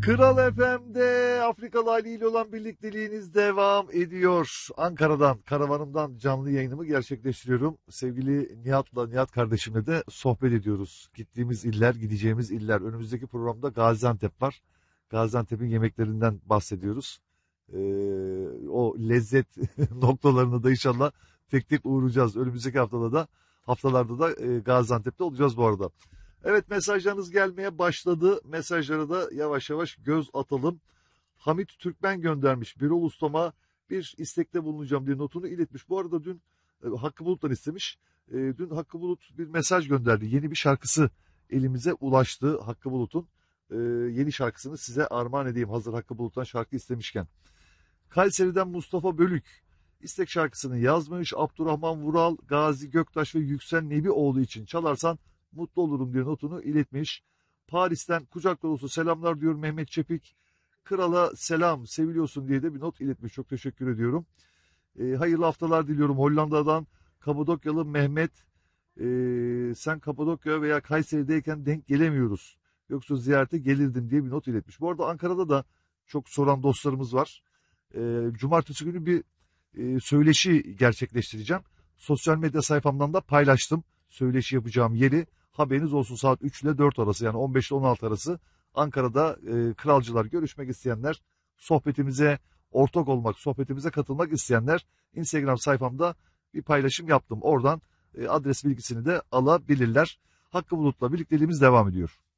Kral FM'de Afrikalı Ali ile olan birlikteliğiniz devam ediyor. Ankara'dan, karavanımdan canlı yayınımı gerçekleştiriyorum. Sevgili Nihat kardeşimle de sohbet ediyoruz. Gittiğimiz iller, gideceğimiz iller. Önümüzdeki programda Gaziantep var. Gaziantep'in yemeklerinden bahsediyoruz. O lezzet noktalarına da inşallah tek tek uğrayacağız. Önümüzdeki haftalarda da Gaziantep'te olacağız bu arada. Evet, mesajlarınız gelmeye başladı. Mesajlara da yavaş yavaş göz atalım. Hamit Türkmen göndermiş. Birol Ustama bir istekte bulunacağım diye notunu iletmiş. Bu arada dün Hakkı Bulut'tan istemiş. Dün Hakkı Bulut bir mesaj gönderdi. Yeni bir şarkısı elimize ulaştı Hakkı Bulut'un. Yeni şarkısını size armağan edeyim. Hazır Hakkı Bulut'tan şarkı istemişken. Kayseri'den Mustafa Bölük istek şarkısını yazmış. Abdurrahman Vural, Gazi Göktaş ve Yüksel Nebioğlu için çalarsan mutlu olurum diye notunu iletmiş. Paris'ten kucak dolusu selamlar diyor Mehmet Çepik. Krala selam, seviliyorsun diye de bir not iletmiş. Çok teşekkür ediyorum. Hayırlı haftalar diliyorum. Hollanda'dan Kapadokyalı Mehmet. Sen Kapadokya veya Kayseri'deyken denk gelemiyoruz. Yoksa ziyarete gelirdim diye bir not iletmiş. Bu arada Ankara'da da çok soran dostlarımız var. Cumartesi günü bir söyleşi gerçekleştireceğim. Sosyal medya sayfamdan da paylaştım. Söyleşi yapacağım yeri. Haberiniz olsun, saat 3 ile 4 arası, yani 15 ile 16 arası Ankara'da kralcılar görüşmek isteyenler, sohbetimize ortak olmak, sohbetimize katılmak isteyenler Instagram sayfamda bir paylaşım yaptım. Oradan adres bilgisini de alabilirler. Hakkı Bulut'la birlikteliğimiz devam ediyor.